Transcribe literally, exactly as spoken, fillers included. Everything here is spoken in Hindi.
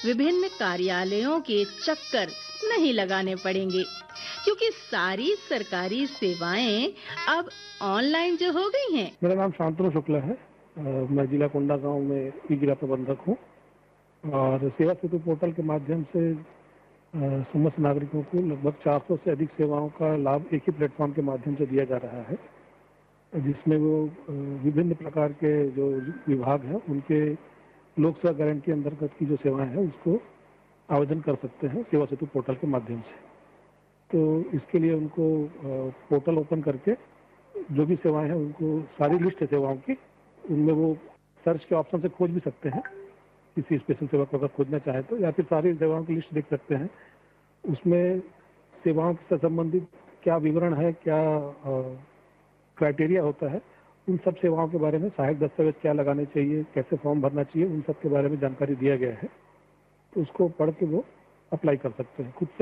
विभिन्न कार्यालयों के चक्कर नहीं लगाने पड़ेंगे, क्योंकि सारी सरकारी सेवाएं अब ऑनलाइन जो हो गई हैं। मेरा नाम शांतनु शुक्ला है। आ, मैं जिला कोंडागांव में ई जिला प्रबंधक हूँ और सेवा सेतु पोर्टल के माध्यम से समस्त नागरिकों को लगभग चार सौ से अधिक सेवाओं का लाभ एक ही प्लेटफॉर्म के माध्यम से दिया जा रहा है, जिसमें वो विभिन्न प्रकार के जो विभाग हैं उनके लोक सेवा गारंटी अंतर्गत की जो सेवाएं हैं उसको आवेदन कर सकते हैं सेवा सेतु पोर्टल के माध्यम से। तो इसके लिए उनको पोर्टल ओपन करके जो भी सेवाएं हैं उनको सारी लिस्ट है सेवाओं की, उनमें वो सर्च के ऑप्शन से खोज भी सकते हैं किसी स्पेशल सेवा को अगर खोजना चाहे तो, या फिर सारी सेवाओं की लिस्ट देख सकते हैं। उसमें सेवाओं से संबंधित क्या विवरण है, क्या क्राइटेरिया होता है, उन सब सेवाओं के बारे में सहायक दस्तावेज क्या लगाने चाहिए, कैसे फॉर्म भरना चाहिए, उन सब के बारे में जानकारी दिया गया है। तो उसको पढ़ के वो अप्लाई कर सकते हैं खुद से।